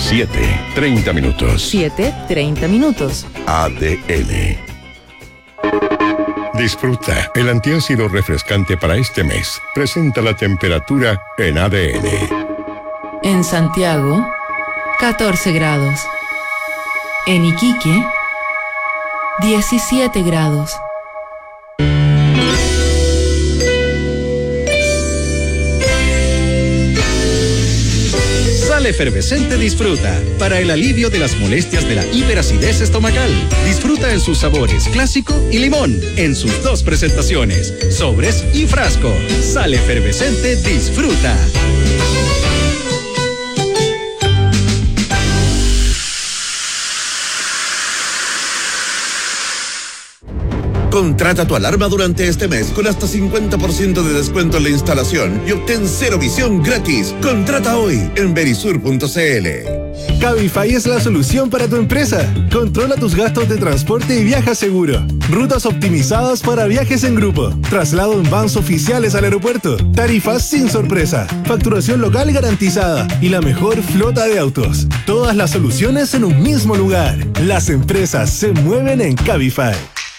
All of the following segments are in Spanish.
7:30 minutos. 7:30 minutos. ADN. Disfruta el antiácido refrescante para este mes. Presenta la temperatura en ADN. En Santiago, 14 grados. En Iquique, 17 grados. Sal Efervescente Disfruta, para el alivio de las molestias de la hiperacidez estomacal. Disfruta en sus sabores clásico y limón, en sus dos presentaciones, sobres y frasco. Sal Efervescente Disfruta. Contrata tu alarma durante este mes con hasta 50% de descuento en la instalación y obtén cero visión gratis. Contrata hoy en Verisur.cl. Cabify es la solución para tu empresa. Controla tus gastos de transporte y viaja seguro. Rutas optimizadas para viajes en grupo. Traslado en vans oficiales al aeropuerto. Tarifas sin sorpresa. Facturación local garantizada. Y la mejor flota de autos. Todas las soluciones en un mismo lugar. Las empresas se mueven en Cabify.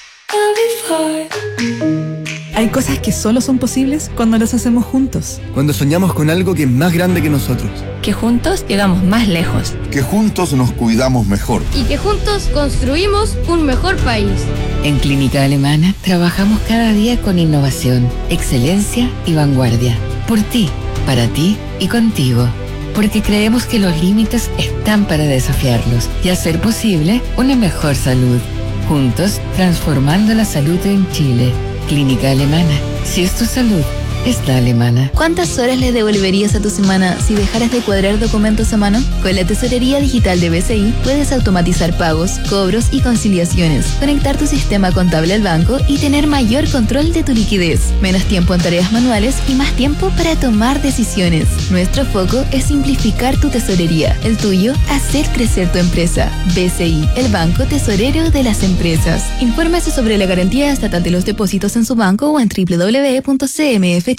Hay cosas que solo son posibles cuando las hacemos juntos. Cuando soñamos con algo que es más grande que nosotros. Que juntos llegamos más lejos. Que juntos nos cuidamos mejor. Y que juntos construimos un mejor país. En Clínica Alemana trabajamos cada día con innovación, excelencia y vanguardia. Por ti, para ti y contigo. Porque creemos que los límites están para desafiarlos y hacer posible una mejor salud. Juntos, transformando la salud en Chile. Clínica Alemana. Si es tu salud, es la alemana. ¿Cuántas horas le devolverías a tu semana si dejaras de cuadrar documentos a mano? Con la tesorería digital de BCI puedes automatizar pagos, cobros y conciliaciones, conectar tu sistema contable al banco y tener mayor control de tu liquidez. Menos tiempo en tareas manuales y más tiempo para tomar decisiones. Nuestro foco es simplificar tu tesorería. El tuyo, hacer crecer tu empresa. BCI, el banco tesorero de las empresas. Infórmese sobre la garantía estatal de los depósitos en su banco o en www.cmfchile.cl.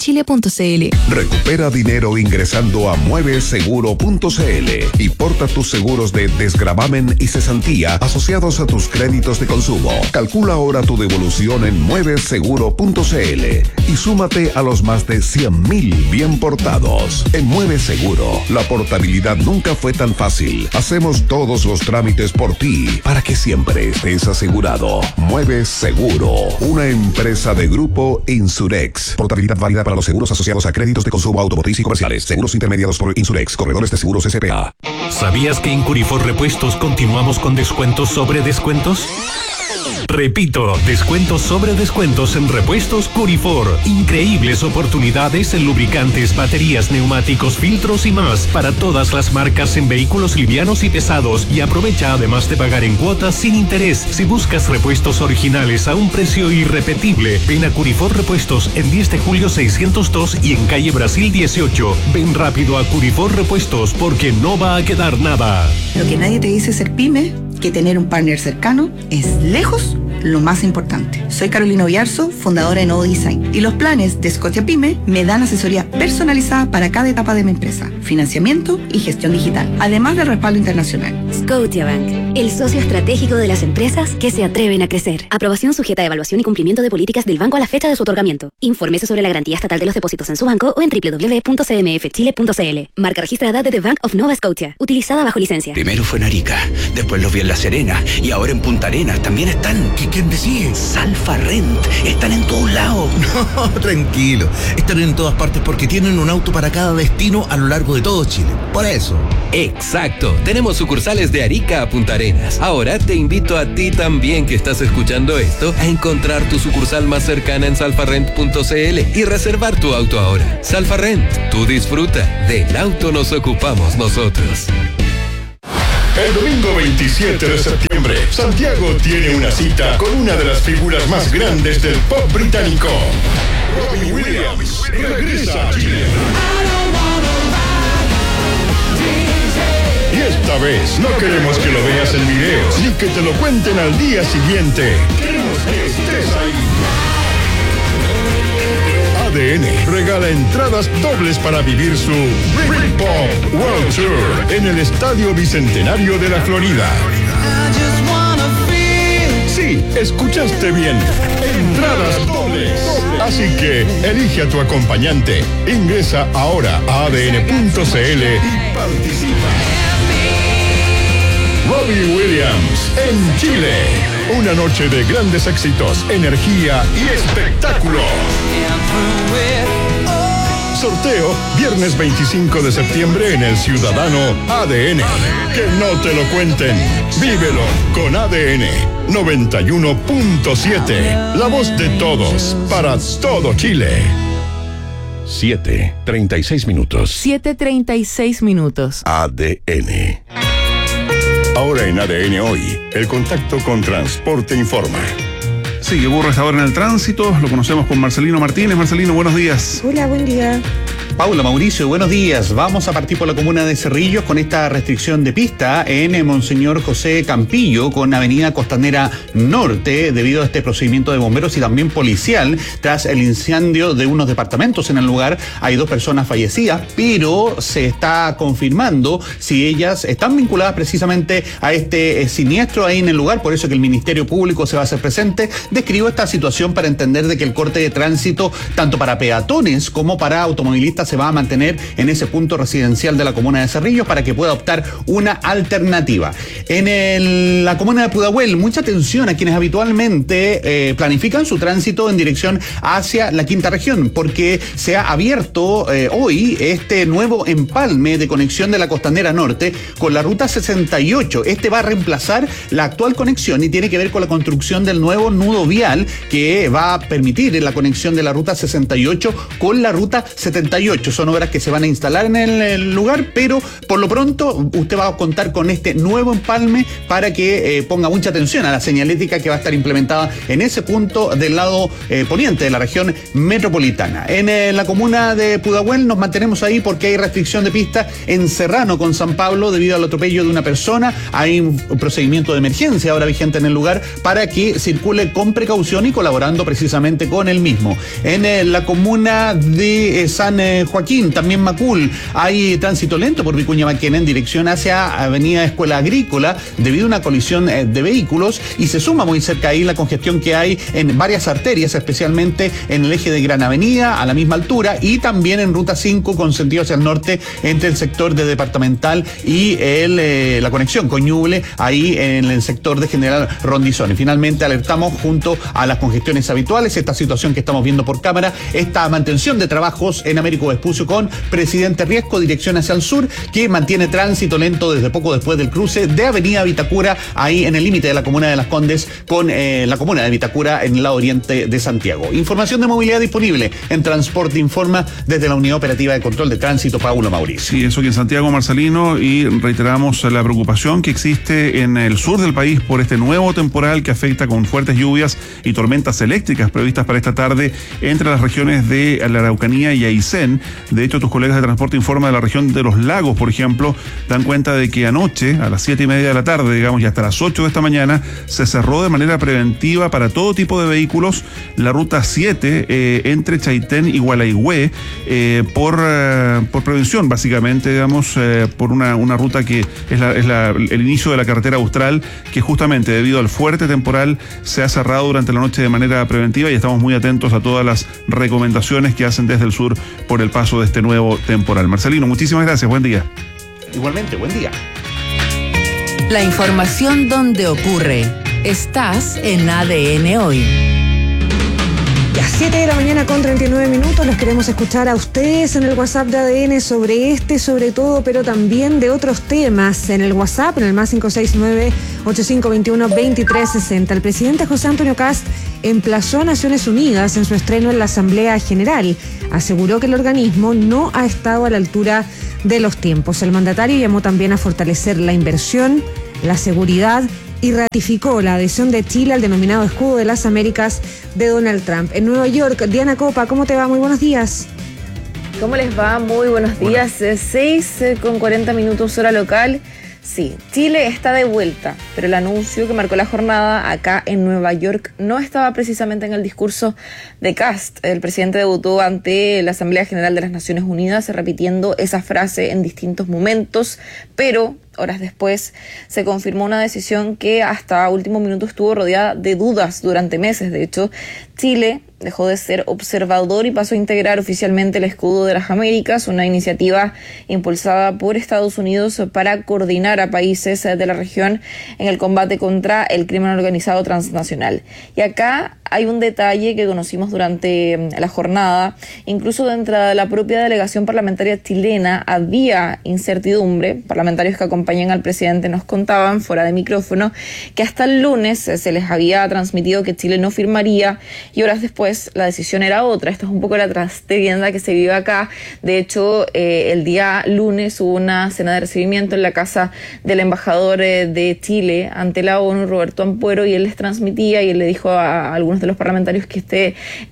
Recupera dinero ingresando a mueveseguro.cl y porta tus seguros de desgravamen y cesantía asociados a tus créditos de consumo. Calcula ahora tu devolución en mueveseguro.cl y súmate a los más de 100,000 bien portados. En Mueve Seguro, la portabilidad nunca fue tan fácil. Hacemos todos los trámites por ti para que siempre estés asegurado. Mueve Seguro, una empresa de Grupo Insurex. Portabilidad válida para los seguros asociados a créditos de consumo automotriz y comerciales. Seguros intermediados por Insurex, corredores de seguros SPA. ¿Sabías que en Curifor Repuestos continuamos con descuentos sobre descuentos? Repito, descuentos sobre descuentos en Repuestos Curifor. Increíbles oportunidades en lubricantes, baterías, neumáticos, filtros y más para todas las marcas en vehículos livianos y pesados. Y aprovecha además de pagar en cuotas sin interés. Si buscas repuestos originales a un precio irrepetible, ven a Curifor Repuestos en 10 de julio 602 y en calle Brasil 18. Ven rápido a Curifor Repuestos porque no va a quedar nada. Lo que nadie te dice ser pyme, que tener un partner cercano es lejos lo más importante. Soy Carolina Oyarzo, fundadora de Nodo Design, y los planes de Scotiapyme me dan asesoría personalizada para cada etapa de mi empresa, financiamiento y gestión digital, además de respaldo internacional. Scotiabank, el socio estratégico de las empresas que se atreven a crecer. Aprobación sujeta a evaluación y cumplimiento de políticas del banco a la fecha de su otorgamiento. Infórmese sobre la garantía estatal de los depósitos en su banco o en www.cmfchile.cl. Marca registrada de The Bank of Nova Scotia, utilizada bajo licencia. Primero fue en Arica, después los vi en La Serena y ahora en Punta Arenas también están. ¿Quién me sigue? Salfa Rent, están en todos lados. No, tranquilo, están en todas partes porque tienen un auto para cada destino a lo largo de todo Chile. Por eso. Exacto, tenemos sucursales de Arica a Punta Arenas. Ahora te invito a ti también que estás escuchando esto a encontrar tu sucursal más cercana en salfarrent.cl y reservar tu auto ahora. Salfa Rent, tú disfruta, del auto nos ocupamos nosotros. El domingo 27 de septiembre, Santiago tiene una cita con una de las figuras más grandes del pop británico. Robbie Williams regresa a Chile. Y esta vez no queremos que lo veas en videos, ni que te lo cuenten al día siguiente. Queremos que estés ahí. ADN regala entradas dobles para vivir su Britpop World Tour en el Estadio Bicentenario de la Florida. Sí, escuchaste bien. Entradas dobles. Así que elige a tu acompañante. Ingresa ahora a adn.cl y participa. Robbie Williams en Chile. Una noche de grandes éxitos, energía y espectáculo. Sorteo viernes 25 de septiembre en el Ciudadano ADN. Que no te lo cuenten. Vívelo con ADN 91.7. La voz de todos para todo Chile. 7:36 minutos. 7:36 minutos. ADN. Ahora en ADN Hoy, el contacto con Transporte Informa. Sí, que ocurre hasta ahora en el tránsito. Lo conocemos con Marcelino Martínez. Marcelino, buenos días. Hola, buen día. Paula, Mauricio, buenos días. Vamos a partir por la comuna de Cerrillos con esta restricción de pista en Monseñor José Campillo con Avenida Costanera Norte debido a este procedimiento de bomberos y también policial tras el incendio de unos departamentos en el lugar. Hay 2 personas fallecidas, pero se está confirmando si ellas están vinculadas precisamente a este siniestro ahí en el lugar. Por eso que el Ministerio Público se va a hacer presente. Describo esta situación para entender de que el corte de tránsito, tanto para peatones como para automovilistas, se va a mantener en ese punto residencial de la comuna de Cerrillos para que pueda optar una alternativa. En la comuna de Pudahuel, mucha atención a quienes habitualmente planifican su tránsito en dirección hacia la quinta región, porque se ha abierto hoy este nuevo empalme de conexión de la Costanera Norte con la ruta 68. Este va a reemplazar la actual conexión y tiene que ver con la construcción del nuevo nudo vial que va a permitir la conexión de la ruta 68 con la ruta 78. Son obras que se van a instalar en el lugar, pero por lo pronto usted va a contar con este nuevo empalme para que ponga mucha atención a la señalética que va a estar implementada en ese punto del lado poniente de la región metropolitana. En la comuna de Pudahuel nos mantenemos ahí porque hay restricción de pista en Serrano con San Pablo debido al atropello de una persona. Hay un procedimiento de emergencia ahora vigente en el lugar para que circule con precaución y colaborando precisamente con el mismo. En la comuna de San Joaquín, también Macul, hay tránsito lento por Vicuña Maquena en dirección hacia Avenida Escuela Agrícola debido a una colisión de vehículos y se suma muy cerca ahí la congestión que hay en varias arterias, especialmente en el eje de Gran Avenida a la misma altura y también en Ruta 5 con sentido hacia el norte entre el sector de Departamental y la conexión con Ñuble ahí en el sector de General Rondizón. Y finalmente alertamos junto a las congestiones habituales esta situación que estamos viendo por cámara, esta mantención de trabajos en Américo Vespucio con Presidente Riesco, dirección hacia el sur, que mantiene tránsito lento desde poco después del cruce de Avenida Vitacura, ahí en el límite de la comuna de Las Condes con la comuna de Vitacura en el lado oriente de Santiago. Información de movilidad disponible en Transporte Informa desde la Unidad Operativa de Control de Tránsito, Paulo Mauricio. Sí, eso aquí en Santiago, Marcelino, y reiteramos la preocupación que existe en el sur del país por este nuevo temporal que afecta con fuertes lluvias y tormentas eléctricas previstas para esta tarde entre las regiones de la Araucanía y Aysén. De hecho, tus colegas de Transporte Informa de la región de Los Lagos, por ejemplo, dan cuenta de que anoche, a las 7:30 de la tarde, digamos, y hasta las 8 de esta mañana, se cerró de manera preventiva para todo tipo de vehículos la ruta 7 entre Chaitén y Gualaigüe por prevención, básicamente, digamos, por una ruta que es el inicio de la carretera austral, que justamente debido al fuerte temporal se ha cerrado durante la noche de manera preventiva y estamos muy atentos a todas las recomendaciones que hacen desde el sur por el paso de este nuevo temporal. Marcelino, muchísimas gracias, buen día. Igualmente, buen día. La información donde ocurre. Estás en ADN Hoy. Ya 7 de la mañana con 39 minutos, los queremos escuchar a ustedes en el WhatsApp de ADN sobre sobre todo, pero también de otros temas en el WhatsApp, en el más 569-8521-2360. El presidente José Antonio Kast emplazó a Naciones Unidas en su estreno en la Asamblea General. Aseguró que el organismo no ha estado a la altura de los tiempos. El mandatario llamó también a fortalecer la inversión, la seguridad y ratificó la adhesión de Chile al denominado Escudo de las Américas de Donald Trump. En Nueva York, Diana Copa, ¿cómo te va? Muy buenos días. ¿Cómo les va? Muy buenos días. 6 con 40 minutos hora local. Sí, Chile está de vuelta, pero el anuncio que marcó la jornada acá en Nueva York no estaba precisamente en el discurso de Kast. El presidente debutó ante la Asamblea General de las Naciones Unidas repitiendo esa frase en distintos momentos, pero horas después se confirmó una decisión que hasta último minuto estuvo rodeada de dudas durante meses. De hecho, Chile dejó de ser observador y pasó a integrar oficialmente el Escudo de las Américas, una iniciativa impulsada por Estados Unidos para coordinar a países de la región en el combate contra el crimen organizado transnacional. Y acá hay un detalle que conocimos durante la jornada. Incluso dentro de la propia delegación parlamentaria chilena había incertidumbre. Parlamentarios que acompañan al presidente nos contaban fuera de micrófono que hasta el lunes se les había transmitido que Chile no firmaría y horas después la decisión era otra. Esto es un poco la trastienda que se vive acá. De hecho, el día lunes hubo una cena de recibimiento en la casa del embajador de Chile ante la ONU, Roberto Ampuero, y él les transmitía y él le dijo a algunos de los parlamentarios que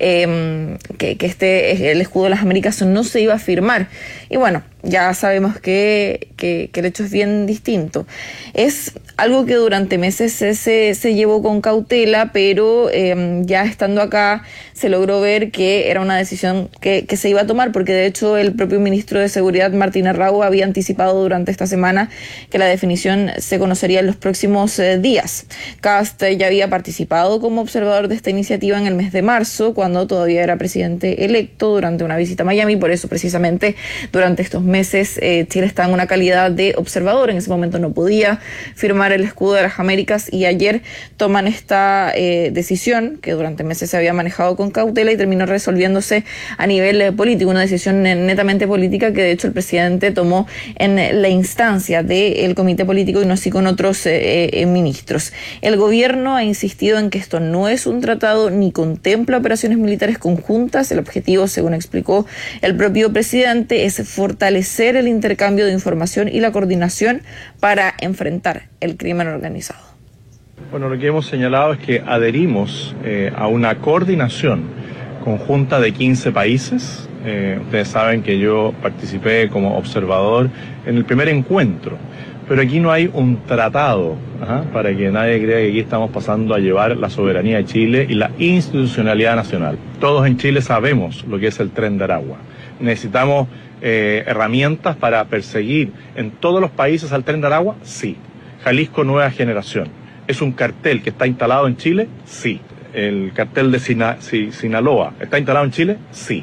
el Escudo de las Américas no se iba a firmar. Y bueno, ya sabemos que el hecho es bien distinto. Es algo que durante meses se llevó con cautela, pero ya estando acá se logró ver que era una decisión que se iba a tomar, porque de hecho el propio ministro de Seguridad, Martín Arrau, había anticipado durante esta semana que la definición se conocería en los próximos días. Kast ya había participado como observador de esta iniciativa en el mes de marzo, cuando todavía era presidente electo, durante una visita a Miami. Por eso precisamente durante estos meses Chile está en una calidad de observador. En ese momento no podía firmar el Escudo de las Américas y ayer toman esta decisión que durante meses se había manejado con cautela y terminó resolviéndose a nivel político, una decisión netamente política que de hecho el presidente tomó en la instancia del comité político y no así con otros ministros. El gobierno ha insistido en que esto no es un tratado ni contempla operaciones militares conjuntas. El objetivo, según explicó el propio presidente, es fortalecer el intercambio de información y la coordinación para enfrentar el crimen organizado. Bueno, lo que hemos señalado es que adherimos a una coordinación conjunta de 15 países. Ustedes saben que yo participé como observador en el primer encuentro, pero aquí no hay un tratado, para que nadie crea que aquí estamos pasando a llevar la soberanía de Chile y la institucionalidad nacional. Todos en Chile sabemos lo que es el Tren de Aragua. Necesitamos herramientas para perseguir en todos los países al Tren de Aragua, sí. Jalisco Nueva Generación. ¿Es un cartel que está instalado en Chile? Sí. ¿El cartel de Sinaloa está instalado en Chile? Sí.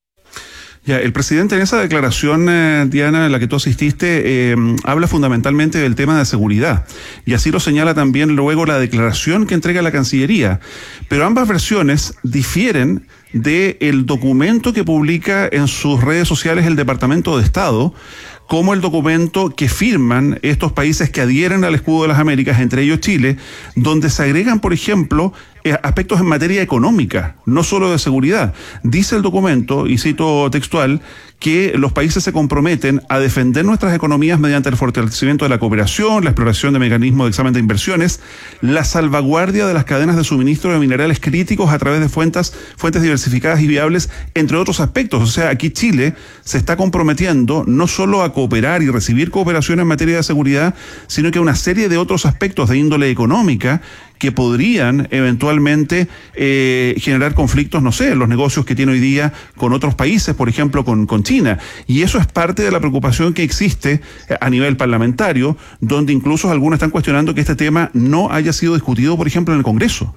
Ya, el presidente en esa declaración, Diana, en la que tú asististe, habla fundamentalmente del tema de seguridad. Y así lo señala también luego la declaración que entrega la Cancillería. Pero ambas versiones difieren del documento que publica en sus redes sociales el Departamento de Estado, como el documento que firman estos países que adhieren al Escudo de las Américas, entre ellos Chile, donde se agregan, por ejemplo, aspectos en materia económica, no solo de seguridad. Dice el documento, y cito textual, que los países se comprometen a defender nuestras economías mediante el fortalecimiento de la cooperación, la exploración de mecanismos de examen de inversiones, la salvaguardia de las cadenas de suministro de minerales críticos a través de fuentes diversificadas y viables, entre otros aspectos. O sea, aquí Chile se está comprometiendo no solo a cooperar y recibir cooperación en materia de seguridad, sino que a una serie de otros aspectos de índole económica que podrían eventualmente generar conflictos, no sé, en los negocios que tiene hoy día con otros países, por ejemplo, con China. Y eso es parte de la preocupación que existe a nivel parlamentario, donde incluso algunos están cuestionando que este tema no haya sido discutido, por ejemplo, en el Congreso.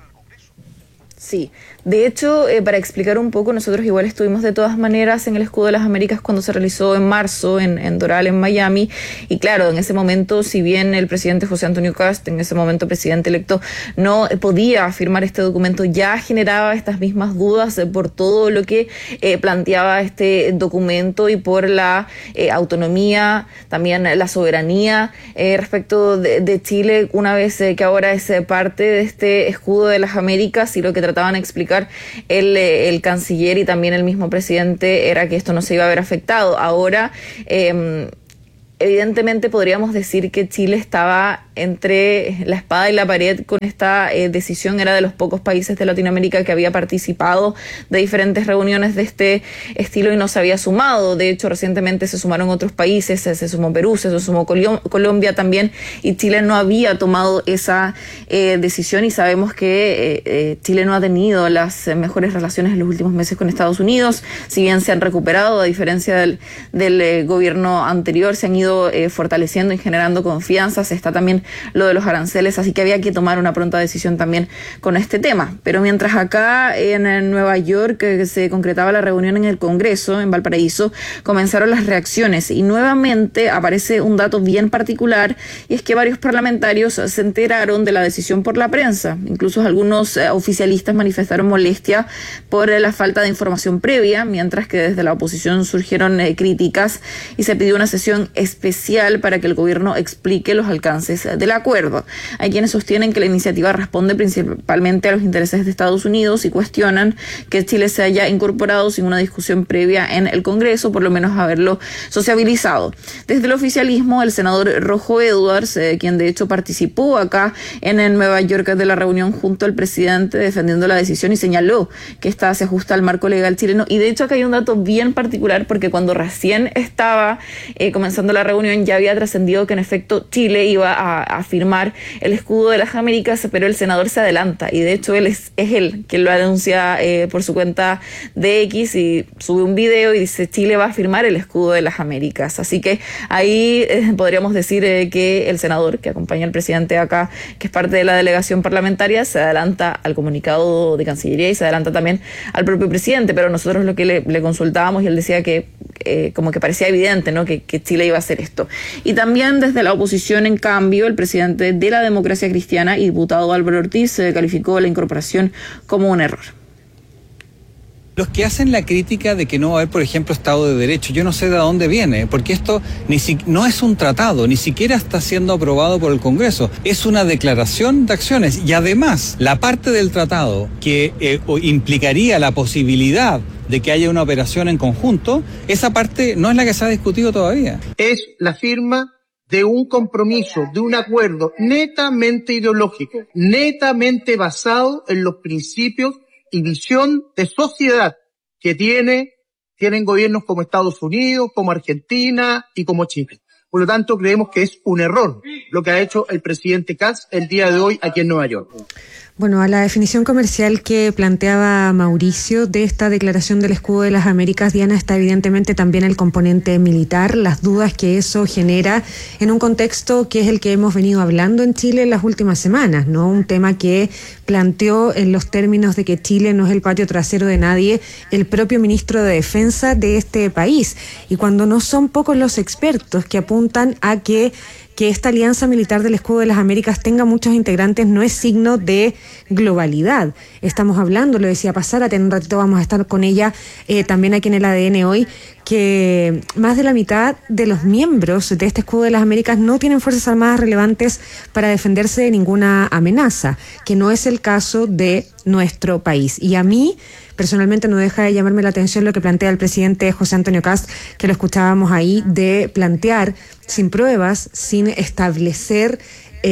Sí, de hecho, para explicar un poco, nosotros igual estuvimos de todas maneras en el Escudo de las Américas cuando se realizó en marzo en Doral, en Miami, y claro, en ese momento, si bien el presidente José Antonio Kast, en ese momento presidente electo, no podía firmar este documento, ya generaba estas mismas dudas por todo lo que planteaba este documento y por la autonomía, también la soberanía respecto de Chile, una vez que ahora es parte de este Escudo de las Américas, y lo que trataban de explicar el canciller y también el mismo presidente era que esto no se iba a ver afectado. Ahora evidentemente podríamos decir que Chile estaba entre la espada y la pared con esta decisión. Era de los pocos países de Latinoamérica que había participado de diferentes reuniones de este estilo y no se había sumado. De hecho, recientemente se sumaron otros países, se sumó Perú, se sumó Colombia también, y Chile no había tomado esa decisión, y sabemos que Chile no ha tenido las mejores relaciones en los últimos meses con Estados Unidos. Si bien se han recuperado, a diferencia del gobierno anterior, se han ido fortaleciendo y generando confianzas. Está también lo de los aranceles, así que había que tomar una pronta decisión también con este tema. Pero mientras acá en Nueva York se concretaba la reunión en el Congreso, en Valparaíso, comenzaron las reacciones, y nuevamente aparece un dato bien particular, y es que varios parlamentarios se enteraron de la decisión por la prensa. Incluso algunos oficialistas manifestaron molestia por la falta de información previa, mientras que desde la oposición surgieron críticas y se pidió una sesión especial para que el gobierno explique los alcances del acuerdo. Hay quienes sostienen que la iniciativa responde principalmente a los intereses de Estados Unidos y cuestionan que Chile se haya incorporado sin una discusión previa en el Congreso, por lo menos haberlo sociabilizado. Desde el oficialismo, el senador Rojo Edwards, quien de hecho participó acá en Nueva York de la reunión junto al presidente defendiendo la decisión, y señaló que esta se ajusta al marco legal chileno. Y de hecho acá hay un dato bien particular, porque cuando recién estaba comenzando la reunión ya había trascendido que en efecto Chile iba a firmar el escudo de las Américas, pero el senador se adelanta, y de hecho él es él quien lo anuncia por su cuenta de X, y sube un video y dice: Chile va a firmar el escudo de las Américas. Así que ahí podríamos decir que el senador que acompaña al presidente acá, que es parte de la delegación parlamentaria, se adelanta al comunicado de Cancillería y se adelanta también al propio presidente. Pero nosotros lo que le consultábamos, y él decía que como que parecía evidente, ¿no?, que Chile iba a hacer esto. Y también desde la oposición, en cambio, el presidente de la Democracia Cristiana y diputado Álvaro Ortiz calificó la incorporación como un error. Los que hacen la crítica de que no va a haber, por ejemplo, Estado de Derecho, yo no sé de dónde viene, porque esto no es un tratado, ni siquiera está siendo aprobado por el Congreso, es una declaración de acciones, y además la parte del tratado que implicaría la posibilidad de que haya una operación en conjunto, esa parte no es la que se ha discutido todavía. Es la firma de un compromiso, de un acuerdo netamente ideológico, netamente basado en los principios y visión de sociedad que tienen gobiernos como Estados Unidos, como Argentina y como Chile. Por lo tanto, creemos que es un error lo que ha hecho el presidente Kast el día de hoy aquí en Nueva York. Bueno, a la definición comercial que planteaba Mauricio de esta declaración del escudo de las Américas, Diana, está evidentemente también el componente militar, las dudas que eso genera en un contexto que es el que hemos venido hablando en Chile en las últimas semanas, ¿no? Un tema que planteó en los términos de que Chile no es el patio trasero de nadie el propio ministro de Defensa de este país. Y cuando no son pocos los expertos que apuntan a que esta alianza militar del escudo de las Américas tenga muchos integrantes no es signo de globalidad. Estamos hablando, lo decía Pazárate, en un ratito vamos a estar con ella también aquí en el ADN hoy, que más de la mitad de los miembros de este escudo de las Américas no tienen fuerzas armadas relevantes para defenderse de ninguna amenaza, que no es el caso de nuestro país. Y a mí personalmente no deja de llamarme la atención lo que plantea el presidente José Antonio Kast, que lo escuchábamos ahí, de plantear sin pruebas, sin establecer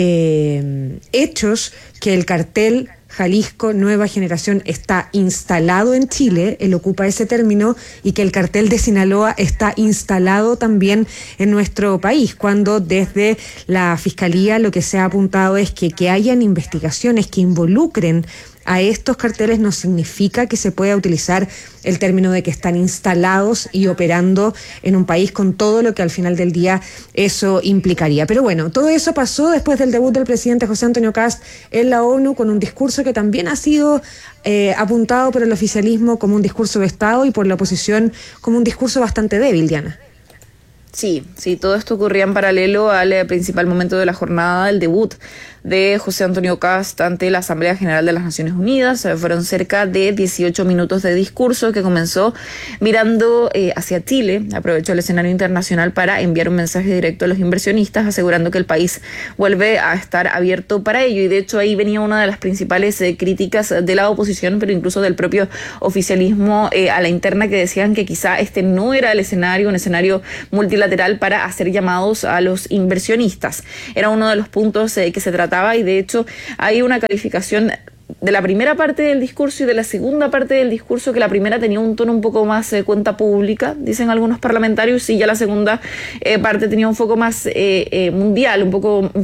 hechos, que el cartel Jalisco Nueva Generación está instalado en Chile, él ocupa ese término, y que el cartel de Sinaloa está instalado también en nuestro país, cuando desde la Fiscalía lo que se ha apuntado es que hayan investigaciones que involucren a estos carteles no significa que se pueda utilizar el término de que están instalados y operando en un país con todo lo que al final del día eso implicaría. Pero bueno, todo eso pasó después del debut del presidente José Antonio Kast en la ONU, con un discurso que también ha sido apuntado por el oficialismo como un discurso de Estado y por la oposición como un discurso bastante débil, Diana. Sí, todo esto ocurría en paralelo al principal momento de la jornada, el debut de José Antonio Kast ante la Asamblea General de las Naciones Unidas. Fueron cerca de 18 minutos de discurso que comenzó mirando hacia Chile. Aprovechó el escenario internacional para enviar un mensaje directo a los inversionistas, asegurando que el país vuelve a estar abierto para ello. Y de hecho ahí venía una de las principales críticas de la oposición, pero incluso del propio oficialismo a la interna, que decían que quizá este no era el escenario, un escenario multilateral trilateral para hacer llamados a los inversionistas. Era uno de los puntos que se trataba, y de hecho hay una calificación de la primera parte del discurso y de la segunda parte del discurso, que la primera tenía un tono un poco más cuenta pública, dicen algunos parlamentarios, y ya la segunda parte tenía un foco más mundial, un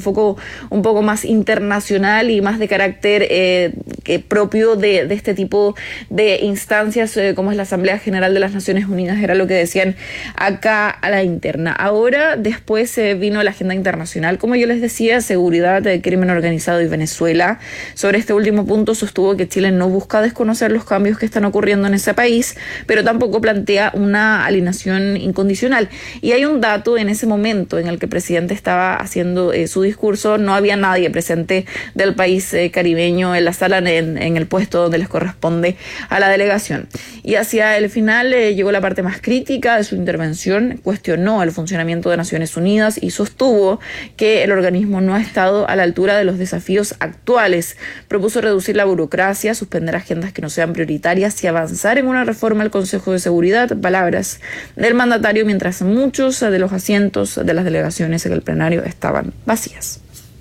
poco más internacional y más de carácter propio de este tipo de instancias como es la Asamblea General de las Naciones Unidas, era lo que decían acá a la interna. Ahora, después vino la agenda internacional, como yo les decía, seguridad, crimen organizado y Venezuela. Sobre este último punto sostuvo que Chile no busca desconocer los cambios que están ocurriendo en ese país, pero tampoco plantea una alineación incondicional. Y hay un dato: en ese momento en el que el presidente estaba haciendo su discurso, no había nadie presente del país caribeño en la sala, en el puesto donde les corresponde a la delegación. Y hacia el final llegó la parte más crítica de su intervención, cuestionó el funcionamiento de Naciones Unidas y sostuvo que el organismo no ha estado a la altura de los desafíos actuales. Propuso reducir la burocracia, suspender agendas que no sean prioritarias y avanzar en una reforma al Consejo de Seguridad. Palabras del mandatario, mientras muchos de los asientos de las delegaciones en el plenario estaban vacías.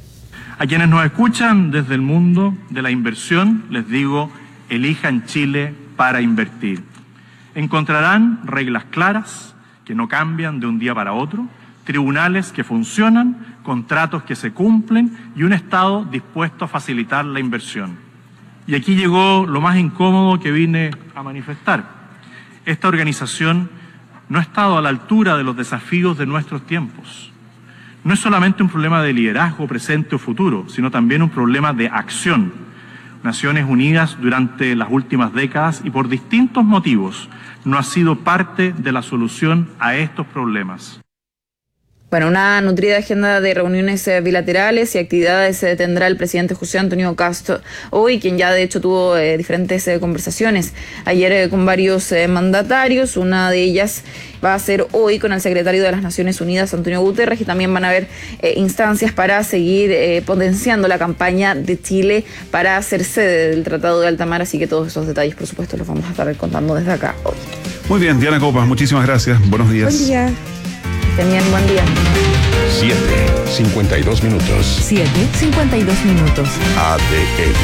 A quienes nos escuchan desde el mundo de la inversión, les digo: elijan Chile para invertir. Encontrarán reglas claras que no cambian de un día para otro, tribunales que funcionan, contratos que se cumplen y un Estado dispuesto a facilitar la inversión. Y aquí llegó lo más incómodo que vine a manifestar. Esta organización no ha estado a la altura de los desafíos de nuestros tiempos. No es solamente un problema de liderazgo presente o futuro, sino también un problema de acción. Naciones Unidas durante las últimas décadas y por distintos motivos no ha sido parte de la solución a estos problemas. Bueno, una nutrida agenda de reuniones bilaterales y actividades tendrá el presidente José Antonio Kast hoy, quien ya de hecho tuvo diferentes conversaciones ayer con varios mandatarios. Una de ellas va a ser hoy con el secretario de las Naciones Unidas, Antonio Guterres, y también van a haber instancias para seguir potenciando la campaña de Chile para ser sede del Tratado de Alta Mar, así que todos esos detalles, por supuesto, los vamos a estar contando desde acá hoy. Muy bien, Diana Copas, muchísimas gracias. Buenos días. Buen día. Tenían buen día. 7:52 minutos. 7:52 minutos. ADN.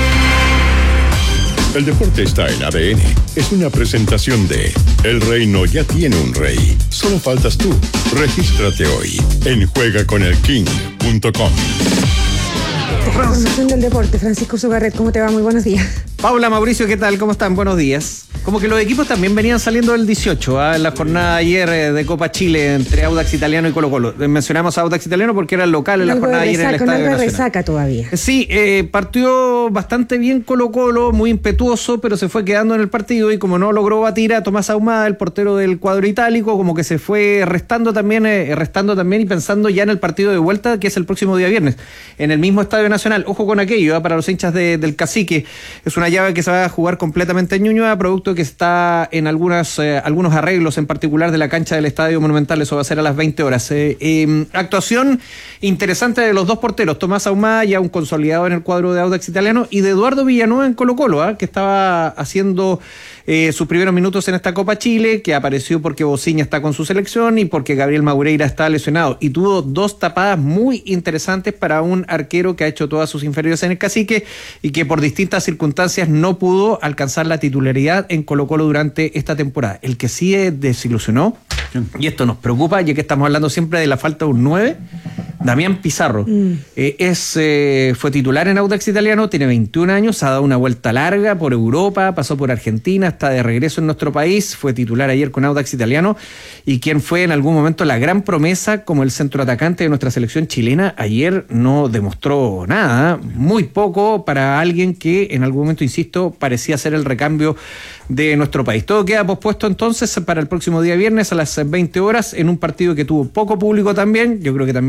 El deporte está en ADN. Es una presentación de El Reino ya tiene un rey. Solo faltas tú. Regístrate hoy en juegaconelking.com. Información del deporte. Francisco Sugarret, ¿cómo te va? Muy buenos días. Paula, Mauricio, ¿qué tal? ¿Cómo están? Buenos días. Como que los equipos también venían saliendo del 18, en la jornada ayer de Copa Chile entre Audax Italiano y Colo-Colo. Mencionamos a Audax Italiano porque era el local en la jornada de ayer en el Estadio Nacional. Resaca todavía. Sí, partió bastante bien Colo-Colo, muy impetuoso, pero se fue quedando en el partido y como no logró batir a Tomás Ahumada, el portero del cuadro itálico, como que se fue restando también y pensando ya en el partido de vuelta, que es el próximo día viernes, en el mismo Estadio Nacional. Ojo con aquello, para los hinchas del Cacique. Es una llave que se va a jugar completamente en Ñuñoa, producto que está en algunos arreglos, en particular de la cancha del Estadio Monumental. Eso va a ser a las 20 horas. Actuación interesante de los dos porteros, Tomás Ahumada, ya un consolidado en el cuadro de Audax Italiano, y de Eduardo Villanueva en Colo-Colo, que estaba haciendo sus primeros minutos en esta Copa Chile, que apareció porque Bociña está con su selección y porque Gabriel Madureira está lesionado, y tuvo dos tapadas muy interesantes para un arquero que ha hecho todas sus inferiores en el Cacique y que por distintas circunstancias no pudo alcanzar la titularidad en Colo-Colo durante esta temporada. El que sí desilusionó, y esto nos preocupa, ya que estamos hablando siempre de la falta de un 9, Damián Pizarro. Fue titular en Audax Italiano, tiene 21 años, ha dado una vuelta larga por Europa, pasó por Argentina, está de regreso en nuestro país, fue titular ayer con Audax Italiano, y quien fue en algún momento la gran promesa como el centroatacante de nuestra selección chilena, ayer no demostró nada, muy poco para alguien que en algún momento, insisto, parecía ser el recambio de nuestro país. Todo queda pospuesto entonces para el próximo día viernes a las 20 horas en un partido que tuvo poco público también. Yo creo que también la gente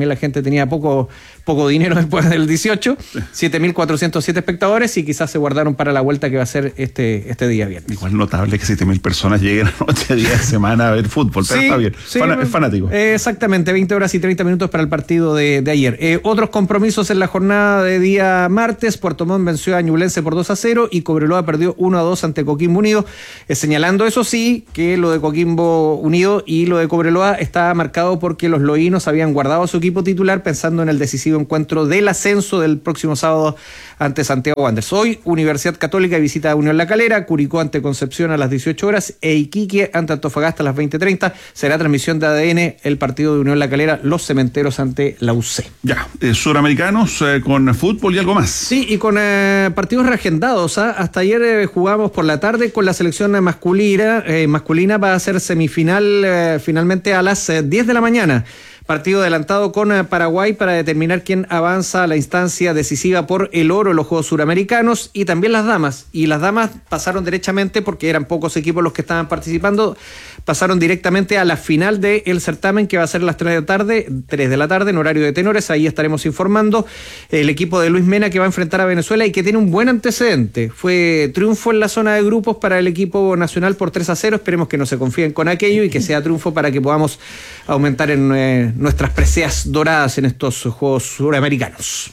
tenía poco dinero después del 18, 7.407 espectadores y quizás se guardaron para la vuelta que va a ser este día viernes. Igual notable que 7.000 personas lleguen a noche, día de semana a ver fútbol, pero está bien, es fanático. Exactamente, 20 horas y 30 minutos para el partido de ayer. Otros compromisos en la jornada de día martes: Puerto Montt venció a Ñublense por 2-0 y Cobreloa perdió 1-2 ante Coquimbo Unido, señalando eso sí que lo de Coquimbo Unido y lo de Cobreloa estaba marcado porque los loínos habían guardado a su equipo titular pensando en el decisivo encuentro del ascenso del próximo sábado ante Santiago Wanderers. Hoy Universidad Católica visita a Unión La Calera, Curicó ante Concepción a las 18 horas e Iquique ante Antofagasta a las 20:30. Será transmisión de ADN el partido de Unión La Calera, los Cementeros ante la UC. Ya, suramericanos con fútbol y algo más. Sí, y con partidos reagendados. Hasta ayer jugamos por la tarde con la selección masculina va a ser semifinal finalmente a las 10 de la mañana. Partido adelantado con Paraguay para determinar quién avanza a la instancia decisiva por el oro en los Juegos Suramericanos, y también las damas. Y las damas pasaron derechamente, porque eran pocos equipos los que estaban participando, pasaron directamente a la final del certamen, que va a ser a las 3 de la tarde en horario de tenores. Ahí estaremos informando. El equipo de Luis Mena, que va a enfrentar a Venezuela y que tiene un buen antecedente. Fue triunfo en la zona de grupos para el equipo nacional por 3-0. Esperemos que no se confíen con aquello y que sea triunfo para que podamos aumentar en nuestras preseas doradas en estos Juegos Suramericanos.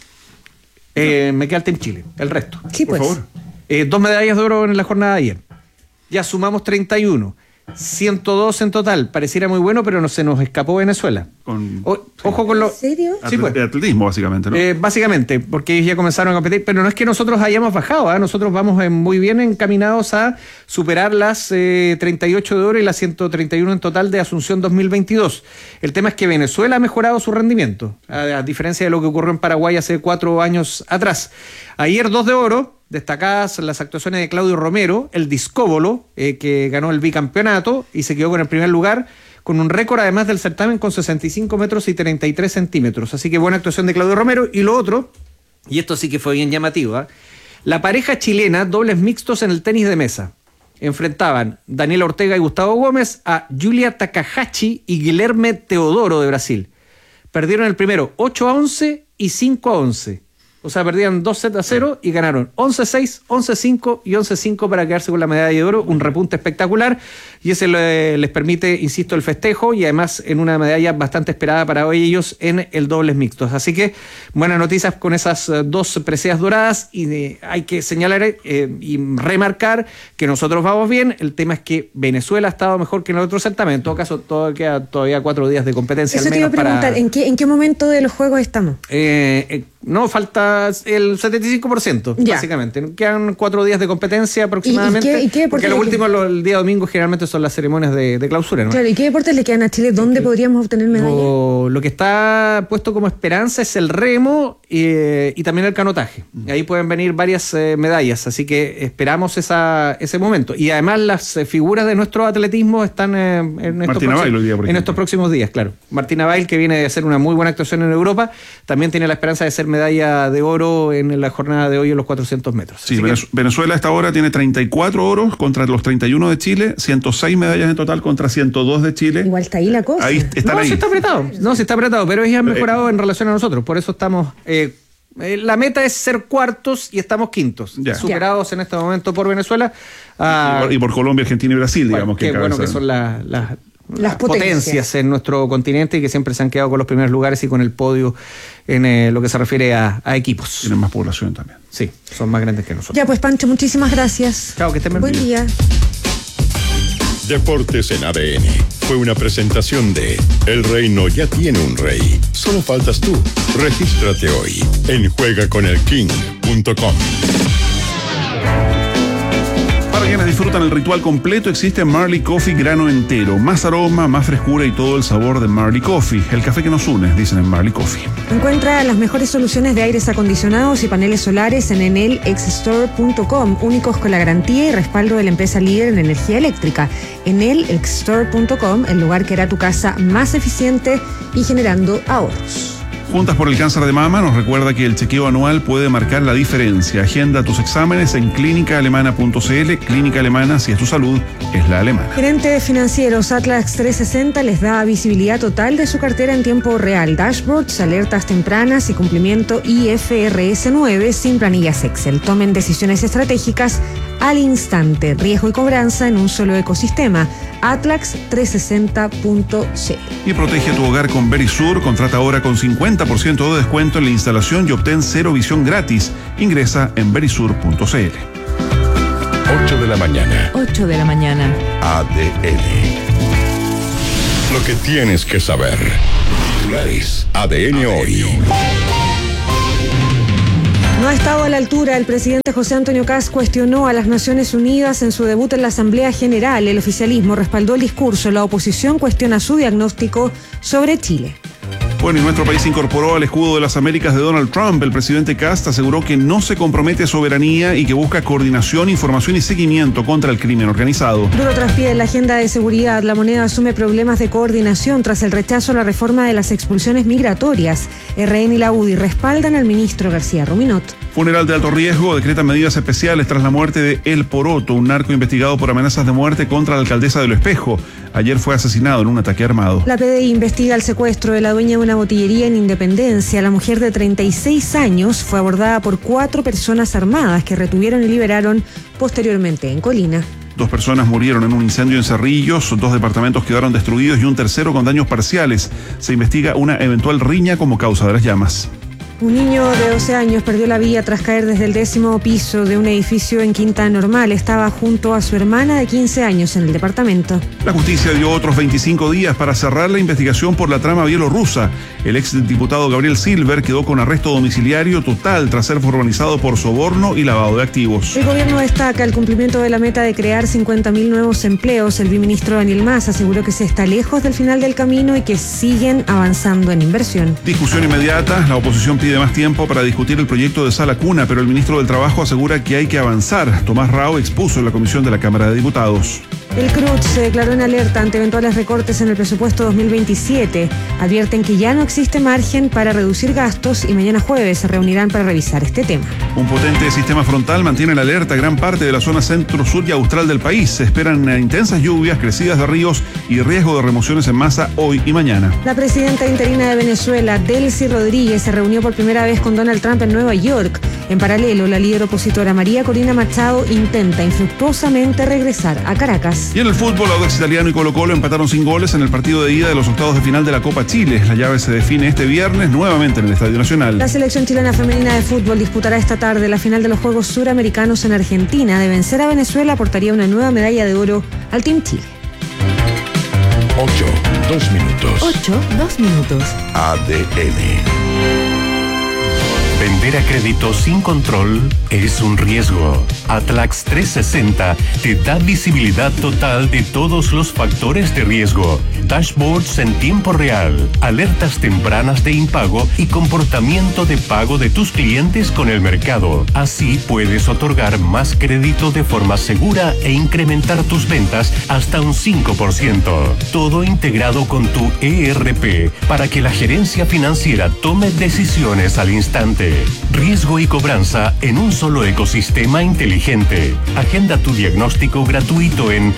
Me queda el Team Chile, el resto. Sí, por pues. favor. 2 medallas de oro en la jornada de ayer. Ya sumamos 31. 102 en total. Pareciera muy bueno, pero se nos escapó Venezuela. Ojo con lo... ¿En serio? Sí, pues. Atletismo, básicamente, ¿no? Básicamente, porque ellos ya comenzaron a competir, pero no es que nosotros hayamos bajado, nosotros vamos muy bien encaminados a superar las 38 de oro y las 131 en total de Asunción 2022. El tema es que Venezuela ha mejorado su rendimiento, a diferencia de lo que ocurrió en Paraguay hace 4 años atrás. Ayer 2 de oro, destacadas las actuaciones de Claudio Romero, el discóbolo, que ganó el bicampeonato y se quedó con el primer lugar, con un récord además del certamen con 65 metros y 33 centímetros. Así que buena actuación de Claudio Romero. Y lo otro, y esto sí que fue bien llamativo, la pareja chilena, dobles mixtos en el tenis de mesa. Enfrentaban Daniela Ortega y Gustavo Gómez a Julia Takahashi y Guilherme Teodoro de Brasil. Perdieron el primero 8-11 y 5-11. O sea, perdían 2-0 y ganaron 11-6, 11-5 y 11-5 para quedarse con la medalla de oro. Un repunte espectacular, y ese les permite, insisto, el festejo, y además en una medalla bastante esperada para ellos en el dobles mixtos. Así que buenas noticias con esas 2 preseas doradas, y hay que señalar y remarcar que nosotros vamos bien. El tema es que Venezuela ha estado mejor que en el otro certamen. En todo caso, queda todavía 4 días de competencia. Eso al menos te iba a preguntar, ¿en qué momento de los juegos estamos? No, falta el 75%, básicamente. Quedan 4 días de competencia aproximadamente. ¿Y qué porque los últimos, el día domingo, generalmente son las ceremonias de clausura, ¿no? Claro, ¿y qué deportes le quedan a Chile? ¿Dónde podríamos obtener medallas? Lo que está puesto como esperanza es el remo y también el canotaje. Ahí pueden venir varias medallas, así que esperamos ese momento. Y además las figuras de nuestro atletismo están en estos próximos días, claro. Martina Bail, que viene de hacer una muy buena actuación en Europa, también tiene la esperanza de ser medalla de oro en la jornada de hoy en los 400 metros. Sí, Venezuela hasta ahora tiene 34 oros contra los 31 de Chile, 106 medallas en total contra 102 de Chile. Igual está ahí la cosa. Ahí están ahí. Sí está apretado, pero ellos han mejorado en relación a nosotros. Por eso estamos... la meta es ser cuartos y estamos quintos, superados en este momento por Venezuela. Y por Colombia, Argentina y Brasil, digamos. Que son las potencias en nuestro continente, y que siempre se han quedado con los primeros lugares y con el podio en lo que se refiere a equipos. Tienen más población también. Sí, son más grandes que nosotros. Ya pues, Pancho, muchísimas gracias. Chao, que estén bien. Buen día. Deportes en ADN fue una presentación de El Reino ya tiene un rey. Solo faltas tú. Regístrate hoy en juegaconelking.com. Para quienes disfrutan el ritual completo, existe Marley Coffee grano entero. Más aroma, más frescura y todo el sabor de Marley Coffee. El café que nos une, dicen en Marley Coffee. Encuentra las mejores soluciones de aires acondicionados y paneles solares en enelxstore.com, únicos con la garantía y respaldo de la empresa líder en energía eléctrica. Enelxstore.com, el lugar que hará tu casa más eficiente y generando ahorros. Juntas por el Cáncer de Mama nos recuerda que el chequeo anual puede marcar la diferencia. Agenda tus exámenes en clínicaalemana.cl. Clínica Alemana, si es tu salud, es la alemana. Gerentes financieros Atlas 360 les da visibilidad total de su cartera en tiempo real. Dashboards, alertas tempranas y cumplimiento IFRS 9 sin planillas Excel. Tomen decisiones estratégicas al instante. Riesgo y cobranza en un solo ecosistema. Atlax360.cl. Y protege tu hogar con Verisur. Contrata ahora con 50% de descuento en la instalación y obtén cero visión gratis. Ingresa en verisur.cl. 8 de la mañana. 8 de la mañana. ADN. Lo que tienes que saber. Titulares. ADN hoy. No ha estado a la altura. El presidente José Antonio Kast cuestionó a las Naciones Unidas en su debut en la Asamblea General. El oficialismo respaldó el discurso. La oposición cuestiona su diagnóstico sobre Chile. Bueno, y nuestro país incorporó al escudo de las Américas de Donald Trump. El presidente Kast aseguró que no se compromete a soberanía y que busca coordinación, información y seguimiento contra el crimen organizado. Duro traspié en la agenda de seguridad. La moneda asume problemas de coordinación tras el rechazo a la reforma de las expulsiones migratorias. RN y la UDI respaldan al ministro García Ruminot. Funeral de alto riesgo decreta medidas especiales tras la muerte de El Poroto, un narco investigado por amenazas de muerte contra la alcaldesa de Lo Espejo. Ayer fue asesinado en un ataque armado. La PDI investiga el secuestro de la dueña de una botillería en Independencia. La mujer de 36 años fue abordada por 4 personas armadas que retuvieron y liberaron posteriormente en Colina. 2 personas murieron en un incendio en Cerrillos, 2 departamentos quedaron destruidos y un tercero con daños parciales. Se investiga una eventual riña como causa de las llamas. Un niño de 12 años perdió la vida tras caer desde el 10º piso de un edificio en Quinta Normal. Estaba junto a su hermana de 15 años en el departamento. La justicia dio otros 25 días para cerrar la investigación por la trama bielorrusa. El exdiputado Gabriel Silver quedó con arresto domiciliario total tras ser formalizado por soborno y lavado de activos. El gobierno destaca el cumplimiento de la meta de crear 50.000 nuevos empleos. El viceministro Daniel Mas aseguró que se está lejos del final del camino y que siguen avanzando en inversión. Discusión inmediata. La oposición pide más tiempo para discutir el proyecto de Sala Cuna, pero el ministro del Trabajo asegura que hay que avanzar. Tomás Rao expuso en la comisión de la Cámara de Diputados. El CRUD se declaró en alerta ante eventuales recortes en el presupuesto 2027. Advierten que ya no existe margen para reducir gastos y mañana jueves se reunirán para revisar este tema. Un potente sistema frontal mantiene en alerta gran parte de la zona centro, sur y austral del país. Se esperan intensas lluvias, crecidas de ríos y riesgo de remociones en masa hoy y mañana. La presidenta interina de Venezuela, Delcy Rodríguez, se reunió por primera vez con Donald Trump en Nueva York. En paralelo, la líder opositora María Corina Machado intenta infructuosamente regresar a Caracas. Y en el fútbol, Audax Italiano y Colo-Colo empataron sin goles en el partido de ida de los octavos de final de la Copa Chile. La llave se define este viernes nuevamente en el Estadio Nacional. La selección chilena femenina de fútbol disputará esta tarde la final de los Juegos Suramericanos en Argentina. De vencer a Venezuela aportaría una nueva medalla de oro al Team Chile. 8, 2 minutos. 8, 2 minutos. ADN. Vender a crédito sin control es un riesgo. Atlax 360 te da visibilidad total de todos los factores de riesgo, dashboards en tiempo real, alertas tempranas de impago y comportamiento de pago de tus clientes con el mercado. Así puedes otorgar más crédito de forma segura e incrementar tus ventas hasta un 5%. Todo integrado con tu ERP para que la gerencia financiera tome decisiones al instante. Riesgo y cobranza en un solo ecosistema inteligente. Agenda tu diagnóstico gratuito en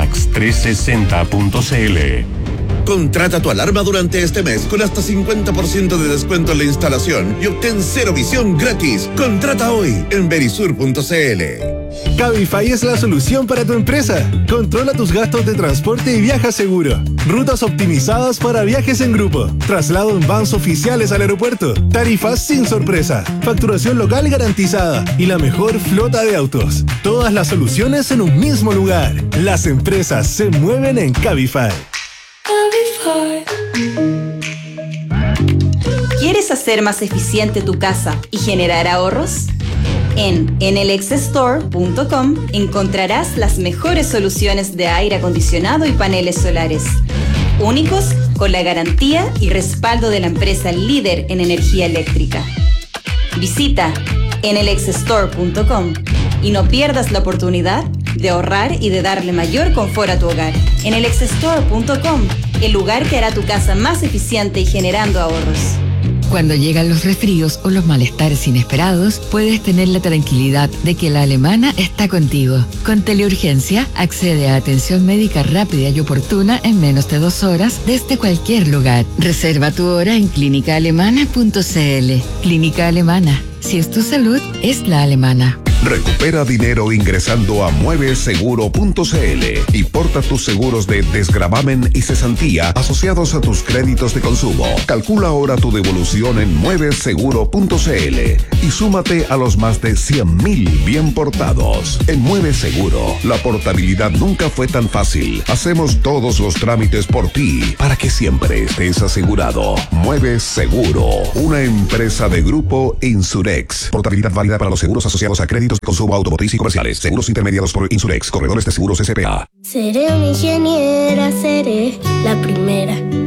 atlax360.cl. Contrata tu alarma durante este mes con hasta 50% de descuento en la instalación y obtén cero visión gratis. Contrata hoy en verisur.cl. Cabify es la solución para tu empresa. Controla tus gastos de transporte y viaja seguro. Rutas optimizadas para viajes en grupo. Traslado en vans oficiales al aeropuerto. Tarifas sin sorpresa. Facturación local garantizada. Y la mejor flota de autos. Todas las soluciones en un mismo lugar. Las empresas se mueven en Cabify. ¿Quieres hacer más eficiente tu casa y generar ahorros? En enelxstore.com encontrarás las mejores soluciones de aire acondicionado y paneles solares, únicos con la garantía y respaldo de la empresa líder en energía eléctrica. Visita enelxstore.com y no pierdas la oportunidad de ahorrar y de darle mayor confort a tu hogar. Enelxstore.com, el lugar que hará tu casa más eficiente y generando ahorros. Cuando llegan los resfríos o los malestares inesperados, puedes tener la tranquilidad de que la Alemana está contigo. Con Teleurgencia, accede a atención médica rápida y oportuna en menos de 2 horas desde cualquier lugar. Reserva tu hora en clínicaalemana.cl. Clínica Alemana. Si es tu salud, es la alemana. Recupera dinero ingresando a mueveseguro.cl y porta tus seguros de desgravamen y cesantía asociados a tus créditos de consumo. Calcula ahora tu devolución en mueveseguro.cl y súmate a los más de 100,000 bien portados. En Mueve Seguro, la portabilidad nunca fue tan fácil. Hacemos todos los trámites por ti para que siempre estés asegurado. Mueve Seguro, una empresa de Grupo Insurex. Portabilidad válida para los seguros asociados a créditos de consumo automotriz y comerciales. Seguros intermediados por Insurex, corredores de seguros SPA. Seré una ingeniera, seré la primera.